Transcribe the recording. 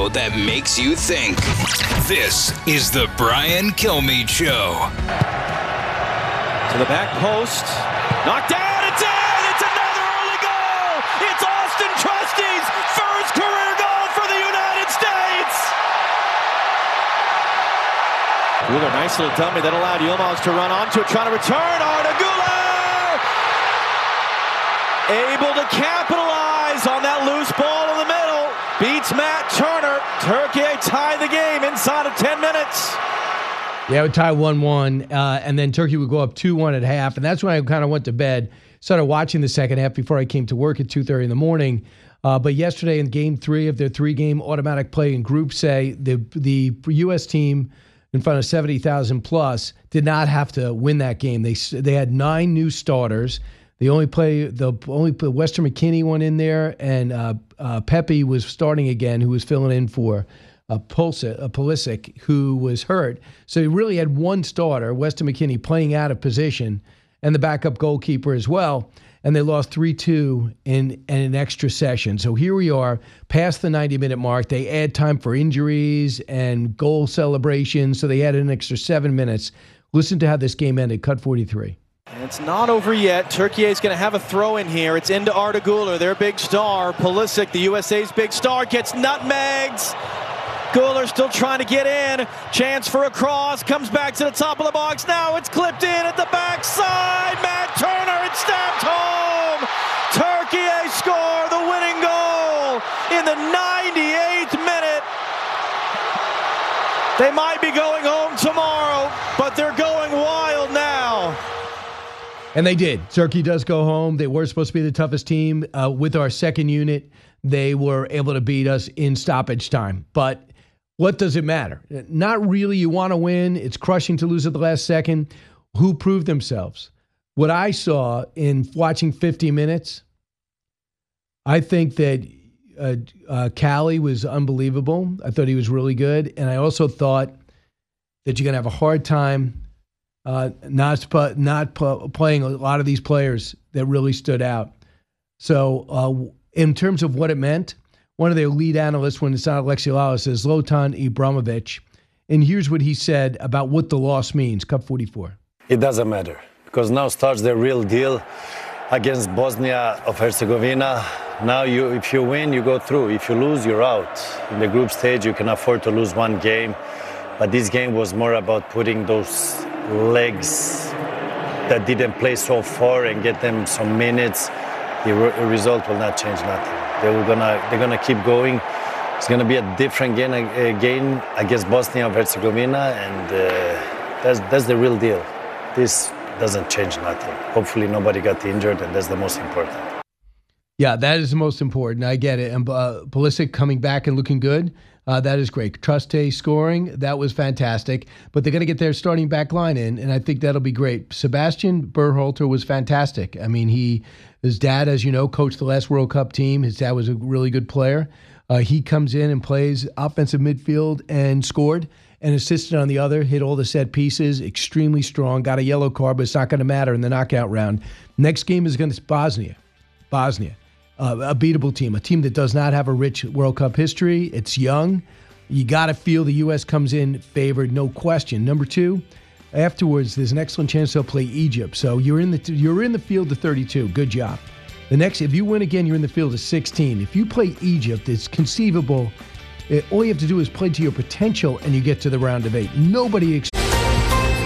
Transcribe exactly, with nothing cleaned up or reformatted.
show that makes you think. This is the Brian Kilmeade Show. To the back post. Knocked down. It's in. It's another early goal. It's Austin Trusty's first career goal for the United States. Guler, nice little dummy that allowed Yilmaz to run onto it, trying to return. Arda Guler able to capitalize on that loose ball in the middle. Beats Matt Turner. Turkey tie the game inside of ten minutes. Yeah, it would tie one one, uh, and then Turkey would go up two one at half, and that's when I kind of went to bed, started watching the second half before I came to work at two thirty in the morning. Uh, but yesterday in game three of their three-game automatic play in Group A, the, the U S team in front of seventy thousand plus did not have to win that game. They they had nine new starters. They only play the only put Weston McKennie one in there, and uh, uh, Pepe was starting again, who was filling in for a Pulisic, who was hurt. So he really had one starter, Weston McKennie, playing out of position, and the backup goalkeeper as well. And they lost three two in, in an extra session. So here we are, past the ninety-minute mark. They add time for injuries and goal celebrations, so they added an extra seven minutes. Listen to how this game ended, cut forty-three. And it's not over yet. Turkey is going to have a throw in here. It's into Arda Guler, their big star. Pulisic, the U S A's big star, gets nutmegs. Guler still trying to get in. Chance for a cross. Comes back to the top of the box. Now it's clipped in at the backside. Matt Turner, it's stabbed home. Turkey score the winning goal in the ninety-eighth minute. They might be going home tomorrow, but they're going wild now. And they did. Turkey does go home. They were supposed to be the toughest team. Uh, with our second unit, they were able to beat us in stoppage time. But what does it matter? Not really. You want to win. It's crushing to lose at the last second. Who proved themselves? What I saw in watching fifty minutes, I think that uh, uh, Callie was unbelievable. I thought he was really good. And I also thought that you're going to have a hard time uh, not, not playing a lot of these players that really stood out. So uh, in terms of what it meant, one of their lead analysts, when it's not Alexi Lalas, says Zlatan Ibrahimovic. And here's what he said about what the loss means. Cut forty-four. It doesn't matter, because now starts the real deal against Bosnia of Herzegovina. Now, you, if you win, you go through. If you lose, you're out. In the group stage, you can afford to lose one game. But this game was more about putting those legs that didn't play so far and get them some minutes. The re- result will not change nothing. They were gonna, they're gonna keep going. It's gonna be a different game again against Bosnia and Herzegovina, and uh, that's that's the real deal. This doesn't change nothing. Hopefully, nobody got injured, and that's the most important. Yeah, that is the most important. I get it. And uh, Pulisic coming back and looking good. Uh, that is great. Truste scoring, that was fantastic. But they're going to get their starting back line in, and I think that'll be great. Sebastian Berhalter was fantastic. I mean, he, his dad, as you know, coached the last World Cup team. His dad was a really good player. Uh, he comes in and plays offensive midfield and scored, and assisted on the other, hit all the set pieces, extremely strong, got a yellow card, but it's not going to matter in the knockout round. Next game is against Bosnia. Bosnia. Uh, a beatable team, a team that does not have a rich World Cup history. It's young. You got to feel the U S comes in favored, no question. Number two, afterwards, there's an excellent chance they'll play Egypt. So you're in the you're in the field of thirty-two. Good job. The next, if you win again, you're in the field of sixteen. If you play Egypt, it's conceivable. It, all you have to do is play to your potential, and you get to the round of eight. Nobody